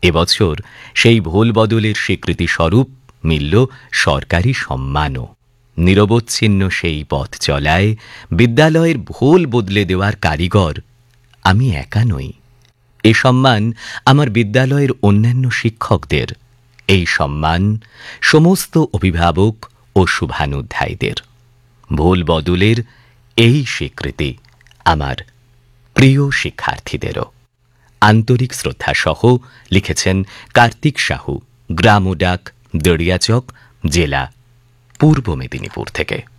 এবছর সেই ভুল বদলের স্বীকৃতি স্বরূপ মিলল সরকারি সম্মানও। নিরবচ্ছিন্ন সেই পথ চলায় বিদ্যালয়ের ভুল বদলে দেওয়ার কারিগর আমি একা নই। এ সম্মান আমার বিদ্যালয়ের অন্যান্য শিক্ষকদের, এই সম্মান সমস্ত অভিভাবক ও শুভানুধ্যায়ীদের। ভুল বদলের এই স্বীকৃতি আমার প্রিয় শিক্ষার্থীদেরও। আন্তরিক শ্রদ্ধা সহ লিখেছেন কার্তিক সাহু, গ্রাম ও ডাক, দড়িয়াচক, জেলা পূর্ব মেদিনীপুর থেকে।